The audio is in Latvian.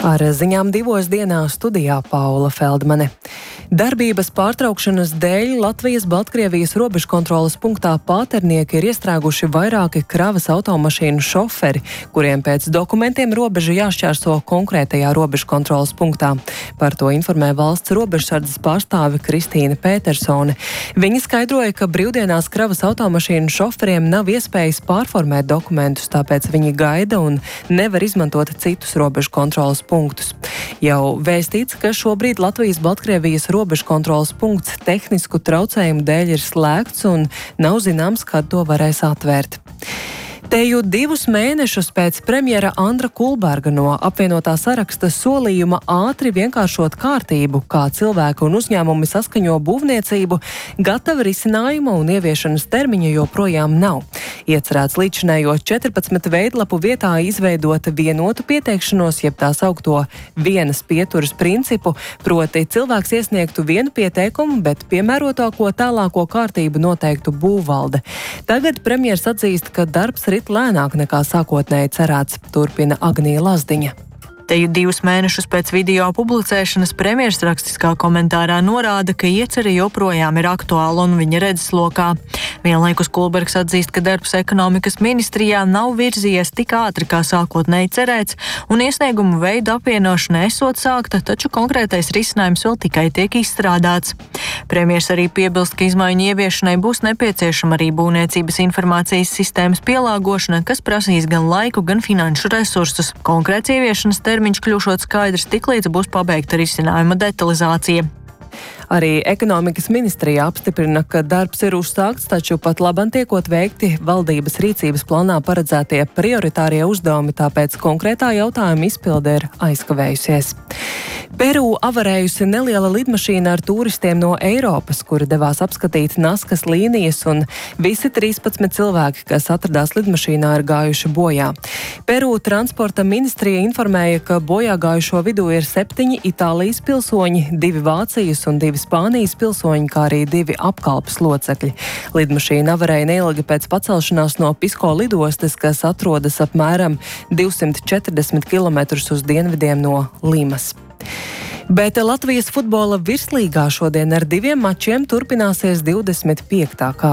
Ar ziņām 2 dienās studijā Paula Feldmane. Darbības pārtraukšanas dēļ Latvijas-Baltkrievijas robežkontroles punktā Pāternieki ir iestrēguši vairāki kravas automašīnu šoferi, kuriem pēc dokumentiem robeža jāšķērso konkrētajā robežkontroles punktā. Par to informē valsts robežsardzes pārstāve Kristīne Pētersone. Viņa skaidroja, ka brīvdienās kravas automašīnu šoferiem nav iespējas pārformēt dokumentus, tāpēc viņi gaida un nevar izmantot citus robežkontroles punktus. Jau vēstīts, ka šobrīd Latvijas-Baltkrievijas robežkontroles punkts tehnisku traucējumu dēļ ir slēgts un nav zināms, kad to varēs atvērt. Teju 2 mēnešus pēc premjera Andra Kulberga no apvienotā saraksta solījuma ātri vienkāršot kārtību, kā cilvēki un uzņēmumi saskaņo būvniecību, gatava risinājuma un ieviešanas termiņa joprojām nav. Iecerēts līdzinējo 14 veidlapu vietā izveidot vienotu pieteikšanos, jeb tā saukto vienas pieturas principu, proti cilvēks iesniegtu vienu pieteikumu, bet piemērotāko tālāko kārtību noteiktu būvvalde. Tagad premjers atzīst, ka darbs rit lēnāk nekā sākotnēji cerēts, turpina Agnija Lazdiņa. Teju 2 mēnešus pēc video publicēšanas premjers rakstiskā komentārā norāda, ka iecerē joprojām ir aktuāla un viņa redzeslokā. Vienlaikus Kulbergs atzīst, ka darbs ekonomikas ministrijā nav virzījies tik ātri, kā sākotnēji cerēts, un iesniegumu veidu apvienošana esot sākta, taču konkrētais risinājums vēl tikai tiek izstrādāts. Premjers arī piebilst, ka izmaiņu ieviešanai būs nepieciešama arī būvniecības informācijas sistēmas pielāgošana, kas prasīs gan laiku, gan finanšu resursus. Konkrēts ieviešanas termiņš kļūšot skaidrs, tiklīdz būs pabeigta risinājuma detalizācija. Arī ekonomikas ministrija apstiprina, ka darbs ir uzsākts, taču pat labam tiekot veikti valdības rīcības plānā paredzētie prioritārie uzdevumi, tāpēc konkrētā jautājuma izpilde ir aizkavējusies. Peru avarējusi neliela lidmašīna ar turistiem no Eiropas, kuri devās apskatīt Naskas līnijas, un visi 13 cilvēki, kas atradās lidmašīnā, ir gājuši bojā. Peru transporta ministrija informēja, ka bojā gājušo vidū ir 7 Itālijas pilsoņi, 2 Vācijas un 2 Spānijas pilsoņi, kā arī 2 apkalpes locekļi. Lidmašīna avarēja neilgi pēc pacelšanās no Pisko lidostas, kas atrodas apmēram 240 km uz dienvidiem no Limas. Bet Latvijas futbola virslīgā šodien ar 2 mačiem turpināsies 25.